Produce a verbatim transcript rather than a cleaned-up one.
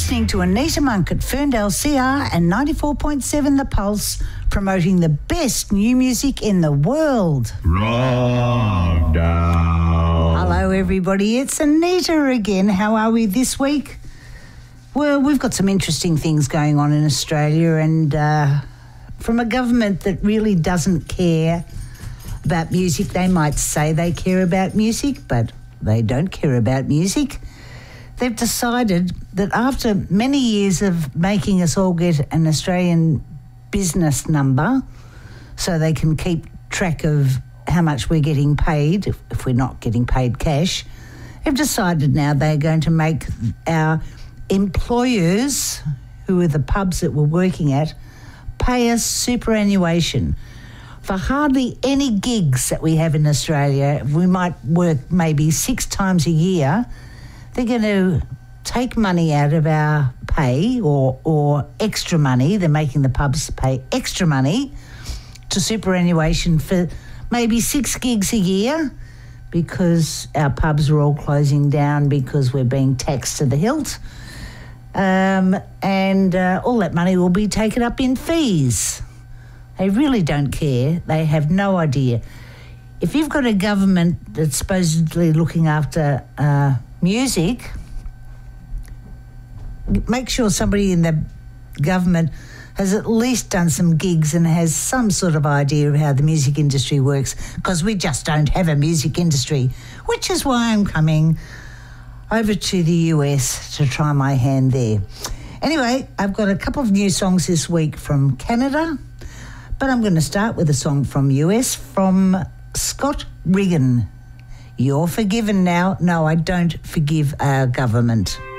listening to Anita Monk at Ferndale C R and ninety-four point seven The Pulse, promoting the best new music in the world. Rock down. Hello, everybody. It's Anita again. How are we this week? Well, we've got some interesting things going on in Australia, and uh, from a government that really doesn't care about music. They might say they care about music, but they don't care about music. They've decided that after many years of making us all get an Australian business number so they can keep track of how much we're getting paid if, if we're not getting paid cash, they've decided now they're going to make our employers, who are the pubs that we're working at, pay us superannuation. For hardly any gigs that we have in Australia, we might work maybe six times a year. They're going to take money out of our pay or or extra money. They're making the pubs pay extra money to superannuation for maybe six gigs a year because our pubs are all closing down because we're being taxed to the hilt. Um, and uh, all that money will be taken up in fees. They really don't care. They have no idea. If you've got a government that's supposedly looking after uh, music, make sure somebody in the government has at least done some gigs and has some sort of idea of how the music industry works, because we just don't have a music industry, which is why I'm coming over to the U S to try my hand there. Anyway, I've got a couple of new songs this week from Canada, but I'm going to start with a song from U S from Scott Riggin. You're forgiven now. No, I don't forgive our government.